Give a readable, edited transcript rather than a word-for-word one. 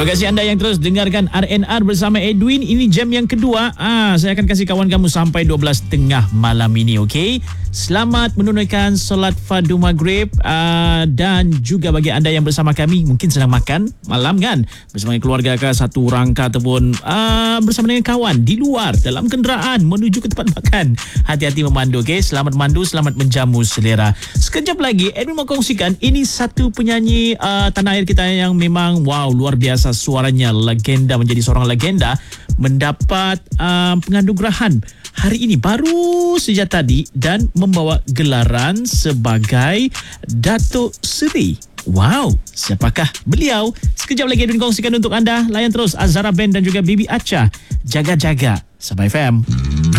Terima kasih anda yang terus dengarkan RNR bersama Edwin. Ini jam yang kedua. Saya akan kasih kawan kamu sampai 12.30 malam ini, okey? Selamat menunaikan solat fardu maghrib, dan juga bagi anda yang bersama kami mungkin sedang makan malam kan, bersama keluarga ke satu rangka ataupun bersama dengan kawan di luar dalam kenderaan menuju ke tempat makan. Hati-hati memandu, okey? Selamat memandu, selamat menjamu selera. Sekejap lagi Edwin mau kongsikan ini satu penyanyi tanah air kita yang memang wow, luar biasa suaranya, legenda, menjadi seorang legenda, mendapat penganugerahan hari ini baru saja tadi dan membawa gelaran sebagai Datuk Seri. Wow, siapakah beliau? Sekejap lagi Edwin kongsikan untuk anda. Layan terus Azhara Band dan juga Bibi Acha. Jaga-jaga Sabah FM.